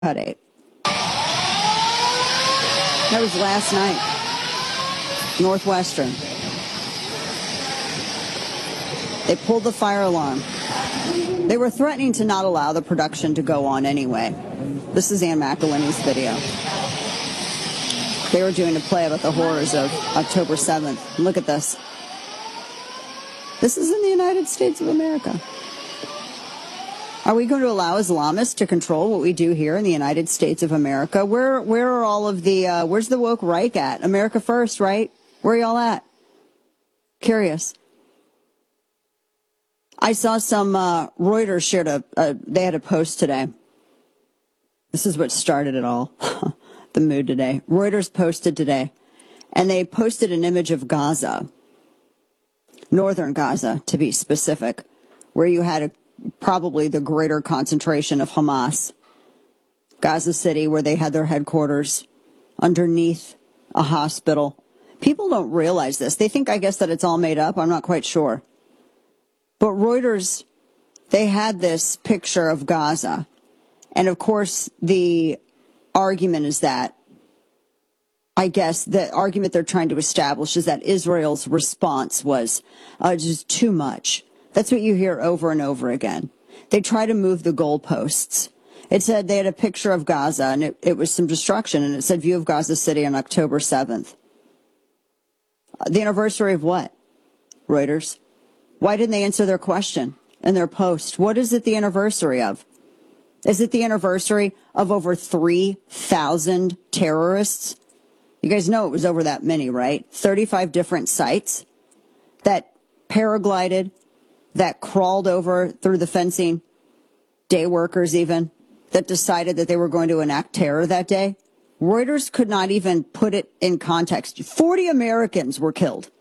Cut 8. That was last night. Northwestern. They pulled the fire alarm. They were threatening to not allow the production to go on anyway. This is Ann McElhinney's video. They were doing a play about the horrors of October 7th. Look at this. This is in the United States of America. Are we going to allow Islamists to control what we do here in the United States of America? Where are all of the, where's the woke Reich at? America first, right? Where are y'all at? Curious. I saw some, Reuters shared they had a post today. This is what started it all. The mood today. Reuters posted today, and they posted an image of Gaza, northern Gaza to be specific, where you had probably the greater concentration of Hamas. Gaza City, where they had their headquarters, underneath a hospital. People don't realize this. They think, I guess, that it's all made up. I'm not quite sure. But Reuters, they had this picture of Gaza. And, of course, the argument is that, I guess, the argument they're trying to establish is that Israel's response was just too much. That's what you hear over and over again. They try to move the goalposts. It said they had a picture of Gaza, and it was some destruction, and it said view of Gaza City on October 7th. The anniversary of what? Reuters. Why didn't they answer their question in their post? What is it the anniversary of? Is it the anniversary of over 3,000 terrorists? You guys know it was over that many, right? 35 different sites that paraglided, that crawled over through the fencing, day workers even, that decided that they were going to enact terror that day. Reuters could not even put it in context. 40 Americans were killed.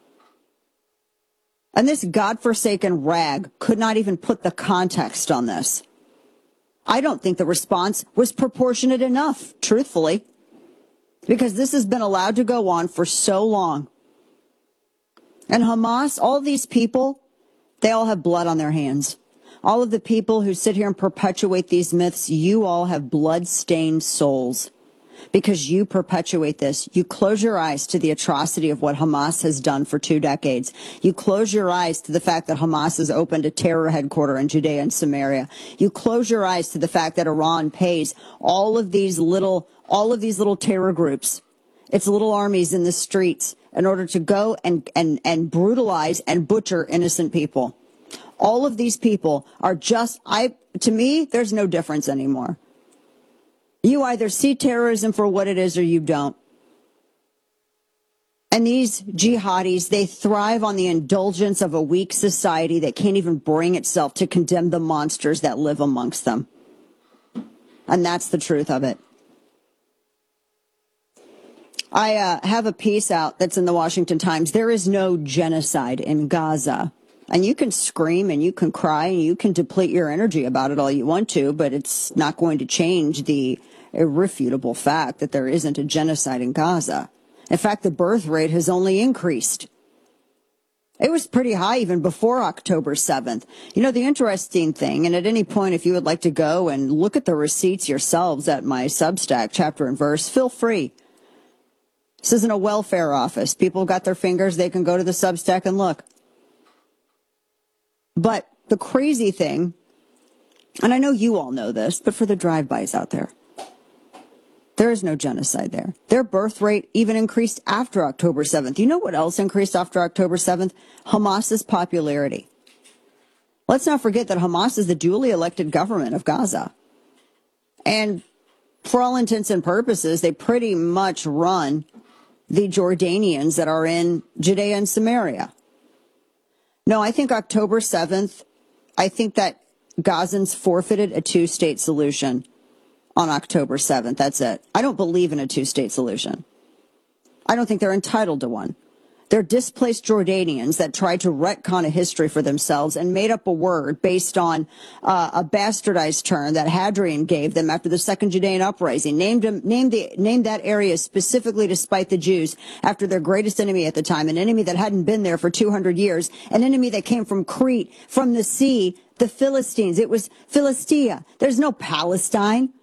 And this godforsaken rag could not even put the context on this. I don't think the response was proportionate enough, truthfully, because this has been allowed to go on for so long. And Hamas, all these people, they all have blood on their hands. All of the people who sit here and perpetuate these myths, you all have blood-stained souls. Because you perpetuate this. You close your eyes to the atrocity of what Hamas has done for 2 decades. You close your eyes to the fact that Hamas has opened a terror headquarters in Judea and Samaria. You close your eyes to the fact that Iran pays all of these little terror groups, its little armies in the streets, in order to go and brutalize and butcher innocent people. All of these people are to me, there's no difference anymore. You either see terrorism for what it is or you don't. And these jihadis, they thrive on the indulgence of a weak society that can't even bring itself to condemn the monsters that live amongst them. And that's the truth of it. I have a piece out that's in the Washington Times. There is no genocide in Gaza. And you can scream and you can cry and you can deplete your energy about it all you want to, but it's not going to change the irrefutable fact that there isn't a genocide in Gaza. In fact, the birth rate has only increased. It was pretty high even before October 7th. You know, the interesting thing, and at any point, if you would like to go and look at the receipts yourselves at my Substack, chapter and verse, feel free. This isn't a welfare office. People got their fingers. They can go to the Substack and look. But the crazy thing, and I know you all know this, but for the drive-bys out there, there is no genocide there. Their birth rate even increased after October 7th. You know what else increased after October 7th? Hamas's popularity. Let's not forget that Hamas is the duly elected government of Gaza. And for all intents and purposes, they pretty much run the Jordanians that are in Judea and Samaria. No, I think October 7th, I think that Gazans forfeited a 2-state solution on October 7th. That's it. I don't believe in a 2-state solution. I don't think they're entitled to one. They're displaced Jordanians that tried to retcon a history for themselves and made up a word based on a bastardized term that Hadrian gave them after the Second Judean Uprising. Named that area specifically to spite the Jews after their greatest enemy at the time, an enemy that hadn't been there for 200 years, an enemy that came from Crete, from the sea, the Philistines. It was Philistia. There's no Palestine.